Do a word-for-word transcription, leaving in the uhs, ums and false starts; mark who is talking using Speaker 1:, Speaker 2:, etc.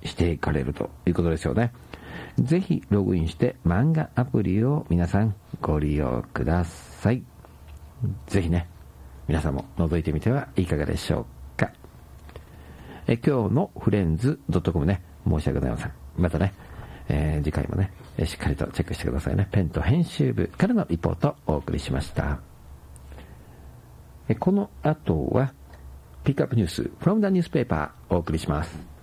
Speaker 1: していかれるということですよね。ぜひログインして漫画アプリを皆さんご利用ください。ぜひね、皆さんも覗いてみてはいかがでしょうか。え今日のフレンズ .com ね、申し訳ございません。またね、えー、次回もね、しっかりとチェックしてくださいね。ペンと編集部からのリポートをお送りしました。えこの後はピックアップニュース from the newspaper をお送りします。